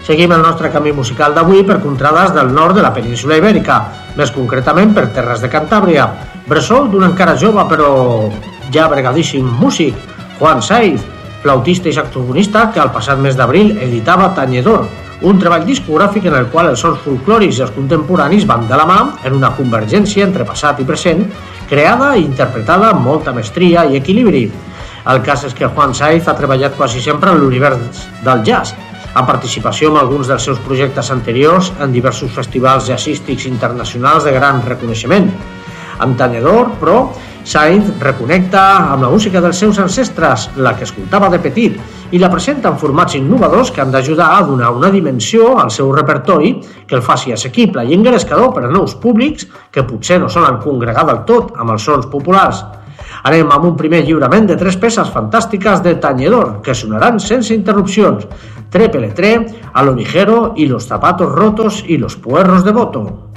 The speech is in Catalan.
Seguim el nostre camí musical d'avui per contrades del nord de la península Ibèrica, més concretament per terres de Cantàbria. Bressol d'un encara jove però ja bregadíssim músic, Juan Saiz, flautista i saxofonista que el passat mes d'abril editava Tañedor, un treball discogràfic en el qual els sons folclòrics i els contemporanis van de la mà en una convergència entre passat i present, creada i interpretada amb molta mestria i equilibri. El cas és que Juan Saiz ha treballat quasi sempre en l'univers del jazz, amb participació en alguns dels seus projectes anteriors en diversos festivals jazzístics internacionals de gran reconeixement. Amb Tañedor, però, Saiz reconnecta amb la música dels seus ancestres, la que escoltava de petit, i la presenta en formats innovadors que han d'ajudar a donar una dimensió al seu repertori que el faci assequible i engrescador per a nous públics que potser no solen congregar del tot amb els sons populars. Anem amb un primer lliurament de 3 peces fantàstiques de Tañedor, que sonaran sense interrupcions: Trépele Tre, A lo ligero y Los zapatos rotos y los puerros de voto.